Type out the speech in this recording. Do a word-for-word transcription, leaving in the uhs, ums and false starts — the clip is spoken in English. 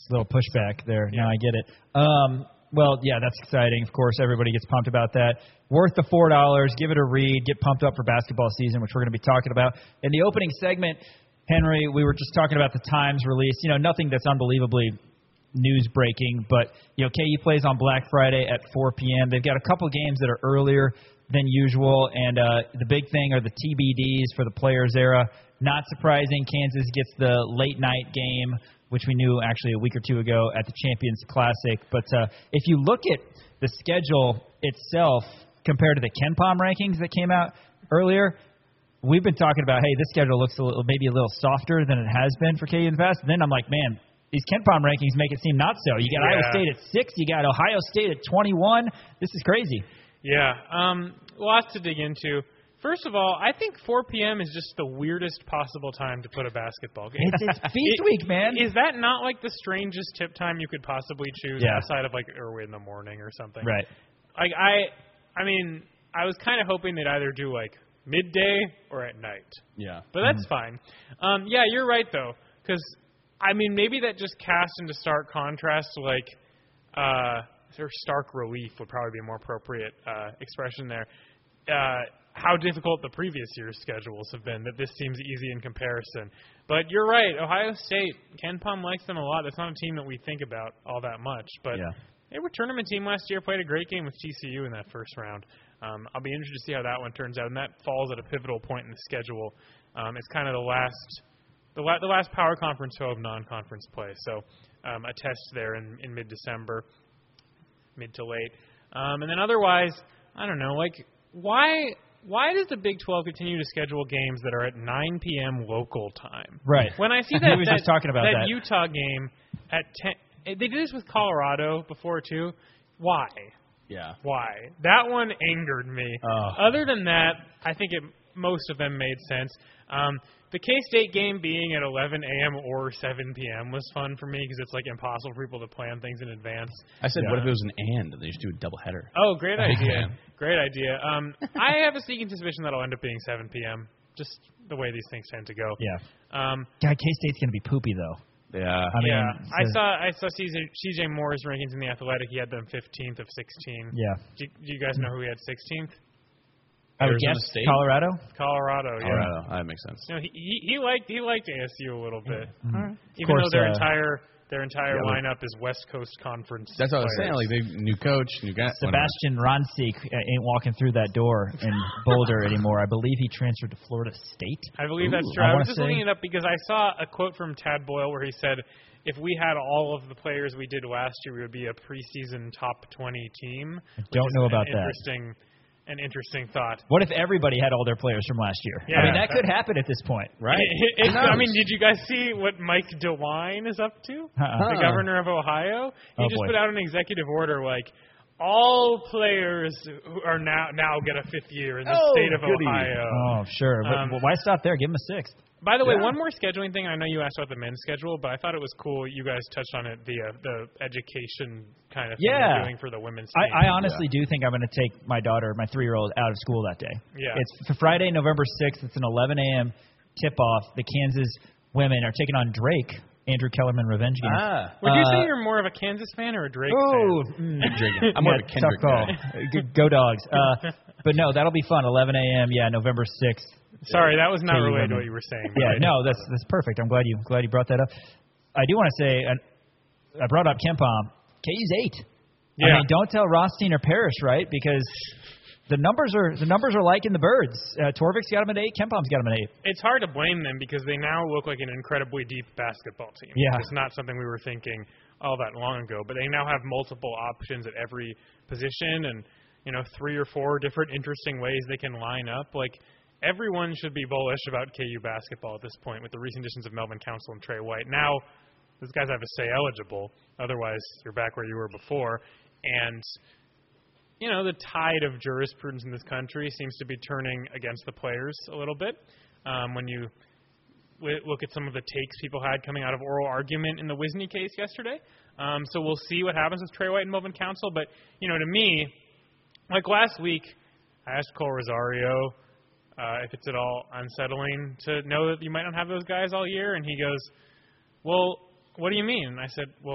little pushback there. Yeah. No, I get it. Um, well, yeah, that's exciting. Of course, everybody gets pumped about that. Worth the four dollars. Give it a read. Get pumped up for basketball season, which we're going to be talking about. In the opening segment, Henry, we were just talking about the Times release. You know, nothing that's unbelievably news breaking, but, you know, K U plays on Black Friday at four p.m. They've got a couple games that are earlier than usual, and uh, the big thing are the T B Ds for the Players Era. Not surprising, Kansas gets the late night game, which we knew actually a week or two ago at the Champions Classic. But uh, if you look at the schedule itself compared to the KenPom rankings that came out earlier, we've been talking about, hey, this schedule looks a little, maybe a little softer than it has been for K U in the past. And then I'm like, man, these KenPom rankings make it seem not so. You got yeah. Iowa State at six. You got Ohio State at twenty-one. This is crazy. Yeah, um, lots to dig into. First of all, I think four p.m. is just the weirdest possible time to put a basketball game. It's, it's feast week, man. Is that not like the strangest tip time you could possibly choose yeah. outside of like early in the morning or something? Right. Like I, I mean, I was kind of hoping they'd either do like midday or at night. Yeah. But that's mm-hmm. fine. Um, yeah, you're right though, because I mean maybe that just casts into stark contrast to like. Uh, or stark relief would probably be a more appropriate uh, expression there. Uh, how difficult the previous year's schedules have been, that this seems easy in comparison. But you're right, Ohio State, KenPom likes them a lot. That's not a team that we think about all that much. But yeah. they were a tournament team last year, played a great game with T C U in that first round. Um, I'll be interested to see how that one turns out, and that falls at a pivotal point in the schedule. Um, it's kind of the last the, la- the last power conference show of non-conference play. So um, a test there in, in mid-December. Mid to late. Um, and then otherwise, I don't know, like, why why does the Big twelve continue to schedule games that are at nine p.m. local time? Right. When I see that, I was that, just talking about that that Utah game at ten, they did this with Colorado before, too. Why? Yeah. Why? That one angered me. Oh. Other than that, I think it, most of them made sense. Um, the K-State game being at eleven a.m. or seven p.m. was fun for me because it's like impossible for people to plan things in advance. I said, yeah. what if it was an and? They just do a double header. Oh, great idea. Yeah. Great idea. Um, I have a sneaking suspicion that'll end up being seven p.m. Just the way these things tend to go. Yeah. Um, God, K-State's going to be poopy, though. Yeah. I mean, yeah. so I saw I saw C J, C J Moore's rankings in the Athletic. He had them fifteenth of sixteen. Yeah. Do, do you guys know who he had sixteenth? I would Arizona guess State? Colorado. Colorado, yeah. Colorado. That makes sense. No, he, he he liked he liked A S U a little bit, Mm-hmm. even course, though their uh, entire their entire yeah, lineup is West Coast Conference. That's what I was players. saying. Like, they new coach, new guy. Sebastian Ronsiek ain't walking through that door in Boulder anymore. I believe he transferred to Florida State. I believe Ooh, that's true. I I, wanna was just say- looking it up because I saw a quote from Tad Boyle where he said, if we had all of the players we did last year, we would be a preseason top twenty team. I don't know about that. Interesting, an interesting thought. What if everybody had all their players from last year? Yeah, I mean, that that- could happen at this point, right? It, it, Who I knows? mean, did you guys see what Mike DeWine is up to? Uh-uh. The governor of Ohio? He Oh, just boy. put out an executive order like, all players who are now now get a fifth year in the Oh, state of goody. Ohio. Oh, sure. But- Um, but why stop there? Give him a sixth. By the way, Yeah. one more scheduling thing. I know you asked about the men's schedule, but I thought it was cool. You guys touched on it, the uh, the education kind of thing Yeah. they're doing for the women's team. I, I honestly do think I'm going to take my daughter, my three-year-old, out of school that day. Yeah. It's for Friday, November sixth. It's an eleven a.m. tip-off. The Kansas women are taking on Drake. Andrew Kellerman revenge game. Ah. Would you Uh, say you're more of a Kansas fan or a Drake Ooh, fan? mm, Drake. I'm more of a yeah, Kendrick tough call. guy. Go- Go Dogs. Uh, but no, that'll be fun. eleven a.m. Yeah, November sixth. Sorry, that was not K U related to women. what you were saying. Yeah, Right. no, that's that's perfect. I'm glad you glad you brought that up. I do want to say, and I brought up KenPom. K U's eight. Yeah. I mean, don't tell Rothstein or Parrish, right? Because the numbers are the numbers are liking the birds. Uh, Torvik's got him at eight. KenPom's got him at eight. It's hard to blame them because they now look like an incredibly deep basketball team. Yeah. It's not something we were thinking all that long ago, but they now have multiple options at every position and, you know, three or four different interesting ways they can line up. Like, everyone should be bullish about K U basketball at this point with the recent additions of Melvin Council and Trey White. Now, those guys have to stay eligible. Otherwise, you're back where you were before. And, you know, the tide of jurisprudence in this country seems to be turning against the players a little bit. Um, when you w- look at some of the takes people had coming out of oral argument in the Wisney case yesterday. Um, so we'll see what happens with Trey White and Melvin Council. But, you know, to me, like last week, I asked Cole Rosario uh, if it's at all unsettling to know that you might not have those guys all year. And he goes, well, what do you mean? And I said, well,